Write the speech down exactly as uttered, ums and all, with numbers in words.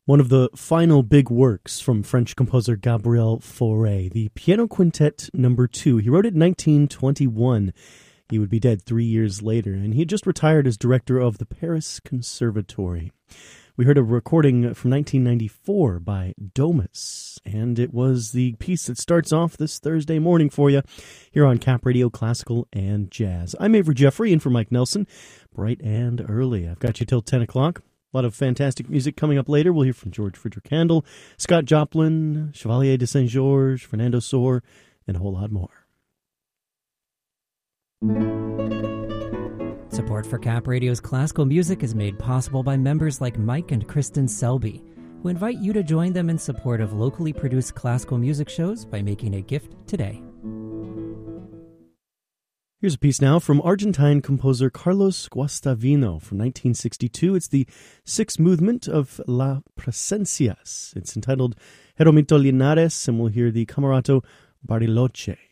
One of the final big works from French composer Gabriel Fauré, the Piano Quintet Number Two. He wrote it in nineteen twenty-one. He would be dead three years later, and he had just retired as director of the Paris Conservatory. We heard a recording from nineteen ninety-four by Domus, and it was the piece that starts off this Thursday morning for you here on Cap Radio Classical and Jazz. I'm Avery Jeffrey, in for Mike Nelson, bright and early. I've got you till ten o'clock. A lot of fantastic music coming up later. We'll hear from George Frideric Handel, Scott Joplin, Chevalier de Saint-Georges, Fernando Sor, and a whole lot more. Support for Cap Radio's classical music is made possible by members like Mike and Kristen Selby, who invite you to join them in support of locally produced classical music shows by making a gift today. Here's a piece now from Argentine composer Carlos Guastavino from nineteen sixty-two. It's the sixth movement of La Presencias. It's entitled Jeromito Linares, and we'll hear the Camerato Bariloche.